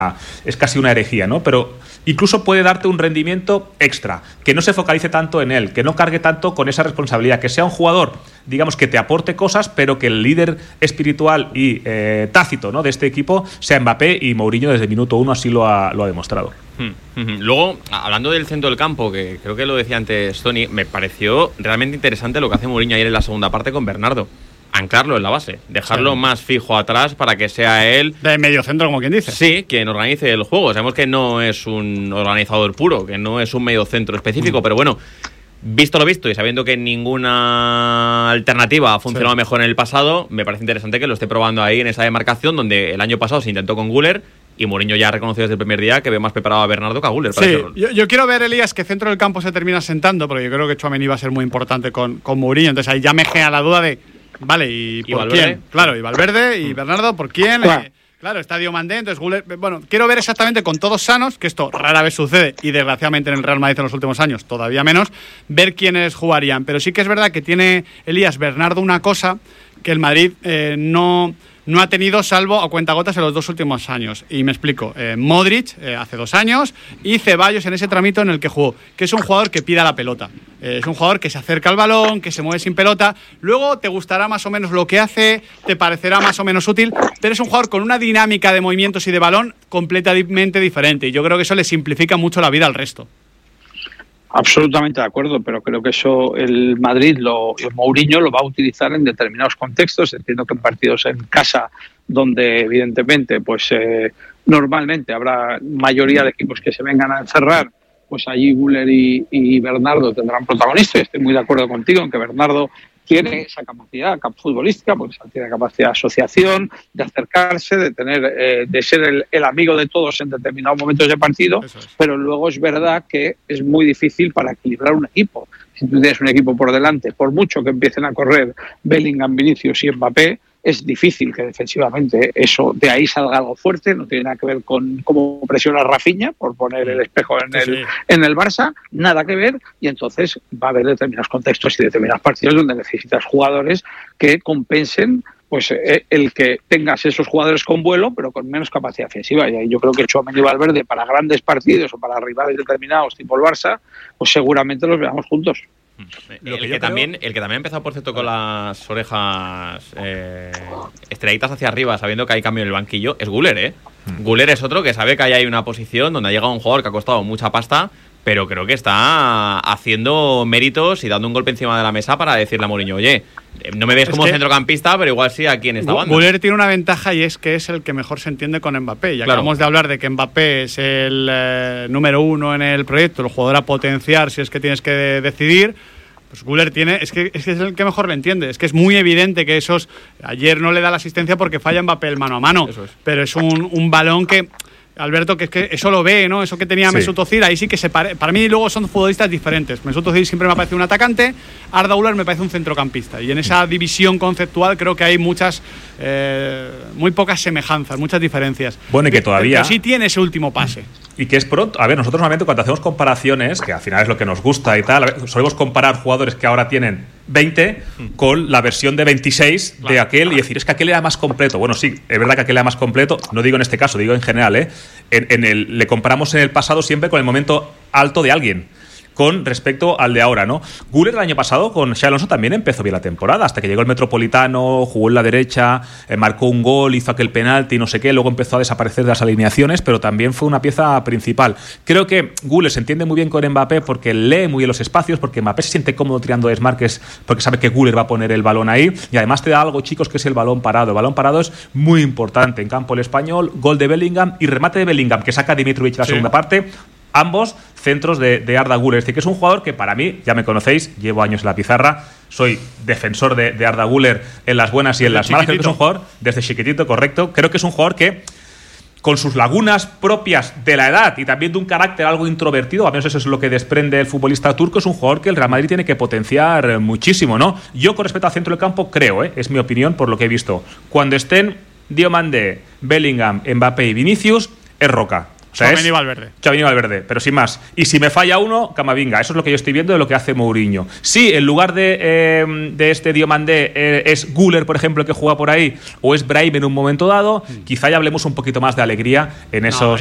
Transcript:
es casi una herejía, ¿no? Pero incluso puede darte un rendimiento extra, que no se focalice tanto en él, que no cargue tanto con esa responsabilidad, que sea un jugador, digamos, que te aporte cosas, pero que el líder espiritual y tácito, ¿no?, de este equipo sea Mbappé, y Mourinho desde el minuto 1 así lo ha demostrado. Luego, hablando del centro del campo, que creo que lo decía antes Tony, me pareció realmente interesante lo que hace Mourinho ayer en la segunda parte con Bernardo. Anclarlo en la base, dejarlo más fijo atrás para que sea él... De medio centro, como quien dice. Sí, quien organice el juego. Sabemos que no es un organizador puro, que no es un medio centro específico, pero bueno, visto lo visto y sabiendo que ninguna alternativa ha funcionado mejor en el pasado, me parece interesante que lo esté probando ahí en esa demarcación donde el año pasado se intentó con Güler y Mourinho ya ha reconocido desde el primer día que ve más preparado a Bernardo que a Güler para ese rol. Yo quiero ver, Elías, que centro del campo se termina sentando, porque yo creo que Tchouaméni va a ser muy importante con Mourinho, entonces ahí ya me genera la duda de... Vale, ¿y por quién? Claro, y Valverde y Bernardo, ¿por quién? Claro, está Diomandé, entonces Güler... Bueno, quiero ver exactamente con todos sanos, que esto rara vez sucede, y desgraciadamente en el Real Madrid en los últimos años todavía menos, ver quiénes jugarían. Pero sí que es verdad que tiene, Elías, Bernardo, una cosa que el Madrid no ha tenido, salvo a cuentagotas, en los 2 últimos años. Y me explico. Modric, hace 2 años, y Ceballos en ese tramito en el que jugó, que es un jugador que pida la pelota. Es un jugador que se acerca al balón, que se mueve sin pelota. Luego te gustará más o menos lo que hace, te parecerá más o menos útil, pero es un jugador con una dinámica de movimientos y de balón completamente diferente. Y yo creo que eso le simplifica mucho la vida al resto. Absolutamente de acuerdo, pero creo que eso el Madrid, el Mourinho lo va a utilizar en determinados contextos. Entiendo que en partidos en casa, donde evidentemente pues normalmente habrá mayoría de equipos que se vengan a encerrar, pues allí Güler y Bernardo tendrán protagonistas. Estoy muy de acuerdo contigo en que Bernardo tiene esa capacidad futbolística, porque tiene capacidad de asociación, de acercarse, de tener, de ser el amigo de todos en determinados momentos de partido, pero luego es verdad que es muy difícil para equilibrar un equipo. Si tú tienes un equipo por delante, por mucho que empiecen a correr Bellingham, Vinicius y Mbappé, es difícil que defensivamente eso de ahí salga algo fuerte. No tiene nada que ver con cómo presiona Rafinha, por poner el espejo en el Barça, nada que ver, y entonces va a haber determinados contextos y determinados partidos donde necesitas jugadores que compensen pues el que tengas esos jugadores con vuelo pero con menos capacidad ofensiva, y ahí yo creo que Tchouaméni y Valverde para grandes partidos o para rivales determinados tipo el Barça, pues seguramente los veamos juntos. El que también ha empezado, por cierto, con las orejas estrelladitas hacia arriba, sabiendo que hay cambio en el banquillo, es Güler, ¿eh? Güler es otro que sabe que ahí hay una posición donde ha llegado un jugador que ha costado mucha pasta, pero creo que está haciendo méritos y dando un golpe encima de la mesa para decirle a Mourinho, oye, no me ves como centrocampista, pero igual sí aquí en esta banda. Güler tiene una ventaja, y es que es el que mejor se entiende con Mbappé. Y acabamos de hablar de que Mbappé es el número 1 en el proyecto, el jugador a potenciar si es que tienes que decidir. Pues Güler es que es el que mejor le entiende. Es que es muy evidente que ayer no le da la asistencia porque falla Mbappé el mano a mano. Pero es un balón que... Alberto, que es que eso lo ve, ¿no? Eso que tenía Mesut Özil, ahí sí que para mí luego son futbolistas diferentes. Mesut Özil siempre me ha parecido un atacante, Arda Güler me parece un centrocampista, y en esa división conceptual creo que hay muy pocas semejanzas, muchas diferencias. Bueno, y que todavía... Pero sí tiene ese último pase. Y que es pronto. A ver, nosotros normalmente cuando hacemos comparaciones, que al final es lo que nos gusta y tal, solemos comparar jugadores que ahora tienen 20 con la versión de 26 de aquel, y decir, es que aquel era más completo. Bueno, sí, es verdad que aquel era más completo, no digo en este caso, digo en general, ¿eh? Le comparamos en el pasado siempre con el momento alto de alguien con respecto al de ahora, ¿no? Güler el año pasado con Xabi Alonso también empezó bien la temporada, hasta que llegó el Metropolitano, jugó en la derecha, marcó un gol, hizo aquel penalti, no sé qué, luego empezó a desaparecer de las alineaciones, pero también fue una pieza principal. Creo que Güler se entiende muy bien con Mbappé porque lee muy bien los espacios, porque Mbappé se siente cómodo tirando desmarques porque sabe que Güler va a poner el balón ahí, y además te da algo, chicos, que es el balón parado. El balón parado es muy importante en campo el español, gol de Bellingham y remate de Bellingham que saca a Dimitrovic la segunda parte. Ambos centros de Arda Güler. Es decir, que es un jugador que para mí, ya me conocéis, llevo años en la pizarra, soy defensor de Arda Güler en las buenas y en las malas. Creo que es un jugador, desde chiquitito, correcto, creo que es un jugador que, con sus lagunas propias de la edad y también de un carácter algo introvertido, al menos eso es lo que desprende el futbolista turco, es un jugador que el Real Madrid tiene que potenciar muchísimo, ¿no? Yo, con respecto al centro del campo, creo, es mi opinión por lo que he visto, cuando estén Diomandé, Bellingham, Mbappé y Vinicius, es Roca. O sea, Tchouaméni y Valverde. Tchouaméni y Valverde, pero sin más. Y si me falla uno, Camavinga. Eso es lo que yo estoy viendo de lo que hace Mourinho. Si en lugar de este Diomandé es Güler, por ejemplo, que juega por ahí, o es Brahim en un momento dado, quizá ya hablemos un poquito más de alegría en esos